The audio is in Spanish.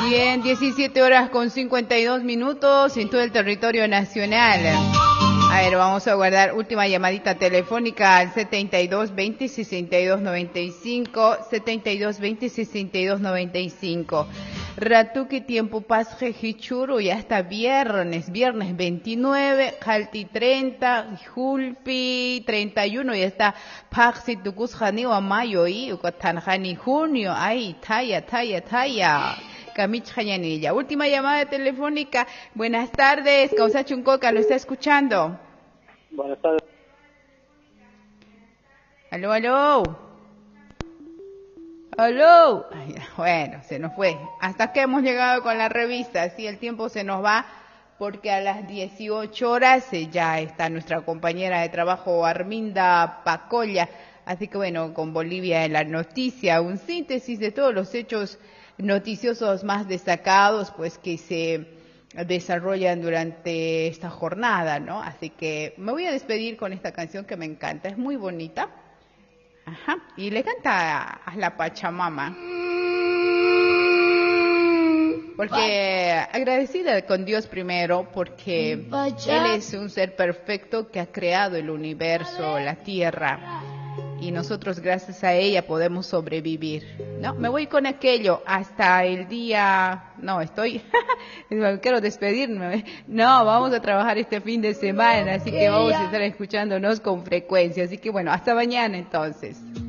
Bien, 17 horas con 52 minutos en todo el territorio nacional. A ver, vamos a guardar última llamadita telefónica al 7220-6295, 7220-6295. Ratuki tiempo pasje hichuru, ya está viernes 29, Jalti 30, Julpi 31, ya está Paxi Tucus Janiwa Mayo y Ucotanjani junio, ay, taya. Camich Jayanilla. Última llamada telefónica. Buenas tardes, Causa Chuncoca, ¿lo está escuchando? Buenas tardes. Aló. Ay, bueno, se nos fue. Hasta que hemos llegado con la revista. Así el tiempo se nos va porque a las 18 horas ya está nuestra compañera de trabajo Arminda Pacolla. Así que bueno, con Bolivia en la noticia, un síntesis de todos los hechos noticiosos más destacados, pues que se desarrollan durante esta jornada, ¿no? Así que me voy a despedir con esta canción que me encanta, es muy bonita. Ajá, y le canta a la Pachamama. Porque agradecida con Dios primero, porque Él es un ser perfecto que ha creado el universo, la tierra. Y nosotros gracias a ella podemos sobrevivir, ¿no? Me voy con aquello hasta el día, no, quiero despedirme, no, vamos a trabajar este fin de semana, así que vamos a estar escuchándonos con frecuencia, así que bueno, hasta mañana entonces.